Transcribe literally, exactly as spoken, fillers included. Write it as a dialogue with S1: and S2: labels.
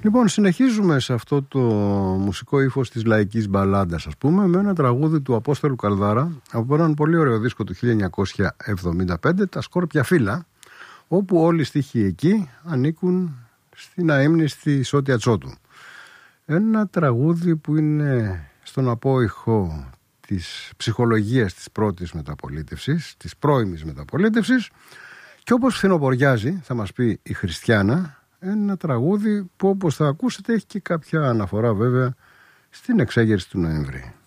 S1: Λοιπόν, συνεχίζουμε σε αυτό το μουσικό ύφος της λαϊκής μπαλάντας, ας πούμε, με ένα τραγούδι του Απόστολου Καλδάρα από έναν πολύ ωραίο δίσκο του χίλια εννιακόσια εβδομήντα πέντε, τα Σκόρπια Φύλλα, όπου όλοι οι στίχοι εκεί ανήκουν στην αείμνηστη Σώτια Τσότου. Ένα τραγούδι που είναι στον απόϊχο της ψυχολογίας της πρώτης μεταπολίτευσης, της πρώιμης μεταπολίτευσης, και όπως φθινοποριάζει, θα μας πει η Χριστιάνα, ένα τραγούδι που όπως θα ακούσετε έχει και κάποια αναφορά βέβαια στην εξέγερση του Νοέμβρη.